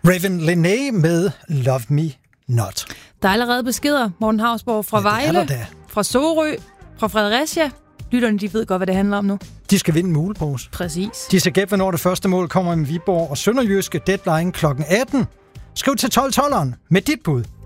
Raven Lené med Love Me Not. Der er allerede beskeder, Morten Hausborg, fra Vejle, fra Sorø, fra Fredericia. Lytterne, de ved godt, hvad det handler om nu. De skal vinde en mulepose. Præcis. De skal gætte, hvornår det første mål kommer i Viborg og Sønderjyske, deadline kl. 18. Skriv til 12-12'eren med dit bud.